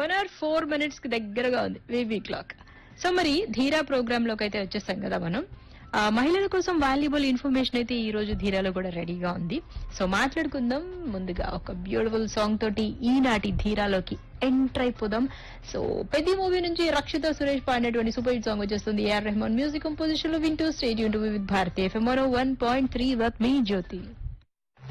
1 hour 4 minutes కి దగ్గరగా ఉంది వీవీ క్లాక్. సో మరి ధీరా ప్రోగ్రామ్ లోకి అయితే వచ్చేసాం కదా మనం. మహిళల కోసం వాల్యుబుల్ ఇన్ఫర్మేషన్ అయితే ఈ రోజు ధీరాలో కూడా రెడీగా ఉంది. సో మాట్లాడుకుందాం. ముందుగా ఒక బ్యూటిఫుల్ సాంగ్ తోటి ఈనాటి ధీరాలోకి ఎంటర్ అయిపోదాం. సో పెద్ద మూవీ నుంచి రక్షిత సురేష్ పాడినటువంటి సూపర్ హిట్ సాంగ్ వచ్చేస్తుంది. ఏఆర్ రెహమాన్ మ్యూజిక్ కంపోజిషన్ లో వింటూ stadium to with Bharati FM 101.3 with me Jyothi.